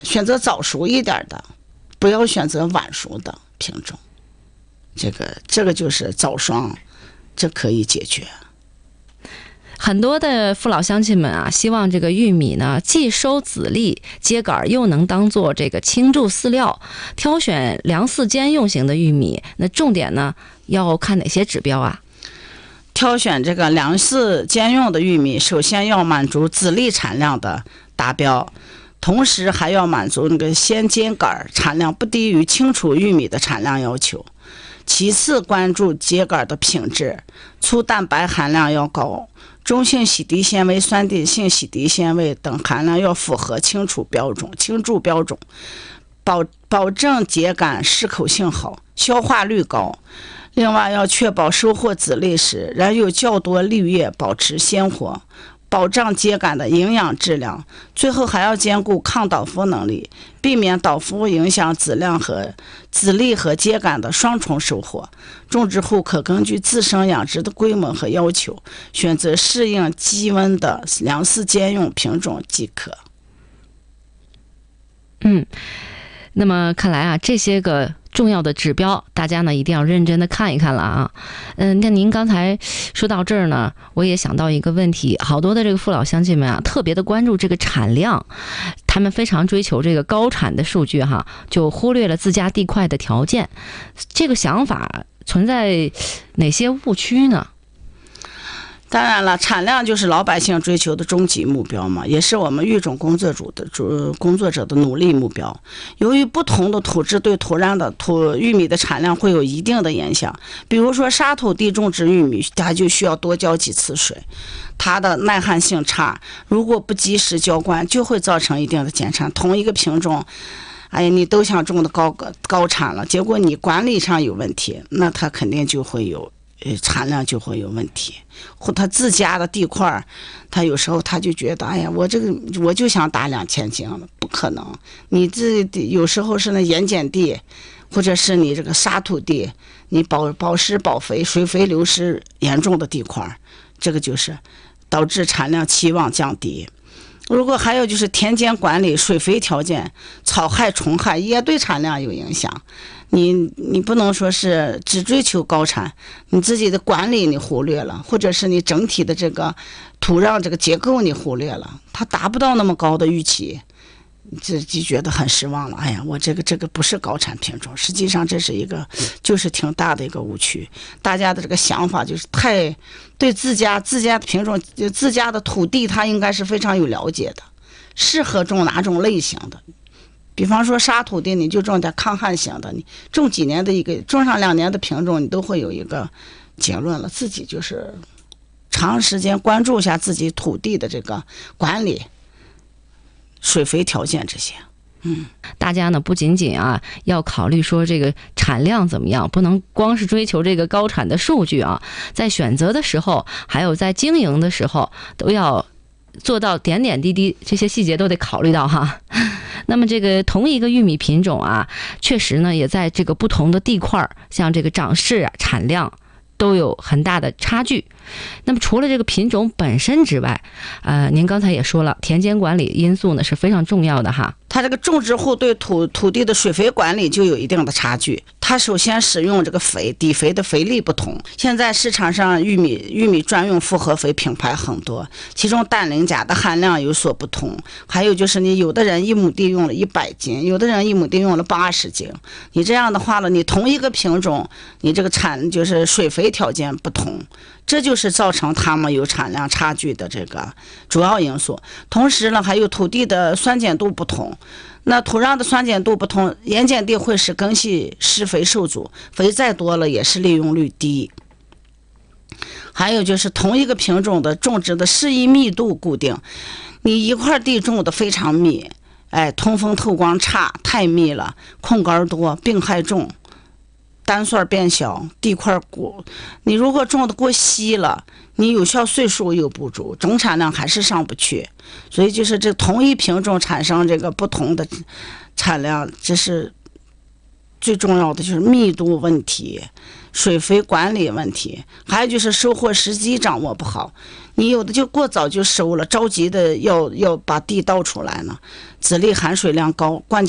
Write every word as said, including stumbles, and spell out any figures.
选择早熟一点的，不要选择晚熟的品种。这个这个就是早霜，这可以解决。 很多的父老乡亲们啊，希望这个玉米呢既收籽粒秸秆，又能当做这个青贮饲料。挑选粮食兼用型的玉米，那重点呢要看哪些指标啊？ 挑选这个粮食兼用的玉米，首先要满足籽粒产量的达标，同时还要满足那个鲜秸秆产量不低于青储玉米的产量要求。其次关注秸秆的品质，粗蛋白含量要高，中性洗涤纤维、酸碱性洗涤纤维等含量要符合青储标准、青贮标准，保保证秸秆适口性好，消化率高。另外要确保收获籽粒时仍有较多绿叶，保持鲜活，保障秸秆的营养质量。最后还要兼顾抗倒伏能力，避免倒伏影响籽量和籽粒和秸秆的双重收获。种植户可根据自身养殖的规模和要求，选择适应低温的粮食兼用品种即可。 嗯，那么看来啊，这些个重要的指标，大家呢一定要认真的看一看了啊。嗯，那您刚才说到这儿呢，我也想到一个问题，好多的这个父老乡亲们啊，特别的关注这个产量，他们非常追求这个高产的数据哈，就忽略了自家地块的条件。这个想法存在哪些误区呢？ 当然了，产量就是老百姓追求的终极目标嘛，也是我们育种工作者的主工作者的努力目标。由于不同的土质对土壤的土玉米的产量会有一定的影响，比如说沙土地种植玉米，它就需要多浇几次水，它的耐旱性差，如果不及时浇灌，就会造成一定的减产。同一个品种，哎呀，你都想种的高高产了，结果你管理上有问题，那它肯定就会有。呃，产量就会有问题，或他自家的地块，他有时候他就觉得，哎呀，我这个我就想打两千斤了，不可能。你这有时候是那盐碱地，或者是你这个沙土地，你保保湿保肥、水肥流失严重的地块，这个就是导致产量期望降低。如果还有就是田间管理、水肥条件、草害、虫害也对产量有影响。你你不能说是只追求高产，你自己的管理你忽略了，或者是你整体的这个土壤这个结构你忽略了，它达不到那么高的预期，就就觉得很失望了。哎呀，我这个这个不是高产品种，实际上这是一个就是挺大的一个误区。大家的这个想法就是太对自家自家的品种、自家的土地，它应该是非常有了解的，适合种哪种类型的。比方说沙土地，你就种点抗旱型的，你种几年的一个，种上两年的品种，你都会有一个结论了。自己就是长时间关注一下自己土地的这个管理、水肥条件这些。嗯， 大家呢不仅仅啊要考虑说这个产量怎么样，不能光是追求这个高产的数据啊，在选择的时候，还有在经营的时候，都要做到点点滴滴，这些细节都得考虑到哈。那么这个同一个玉米品种啊，确实呢也在这个不同的地块，像这个长势啊、产量都有很大的差距。那么除了这个品种本身之外，呃，您刚才也说了，田间管理因素呢是非常重要的哈。 它这个种植户对土土地的水肥管理就有一定的差距。它首先使用这个肥底肥的肥力不同。现在市场上玉米玉米专用复合肥品牌很多，其中氮磷钾的含量有所不同。还有就是你有的人一亩地用了一百斤，有的人一亩地用了八十斤。你这样的话呢，你同一个品种，你这个产就是水肥条件不同。这就是造成它们有产量差距的这个主要因素。同时呢，还有土地的酸碱度不同。那土壤的酸碱度不同，盐碱地会使根系施肥受阻，肥再多了也是利用率低。还有就是同一个品种的种植的适宜密度固定，你一块地种的非常密，哎，通风透光差，太密了，空杆多，病害重。单穗变小，地块过，你如果种的过稀了，你有效岁数又不足，总产量还是上不去。所以就是这同一品种产生这个不同的产量，这是最重要的就是密度问题、水肥管理问题，还有就是收获时机掌握不好。你有的就过早就收了，着急的要要把地倒出来呢，籽粒含水量高，关键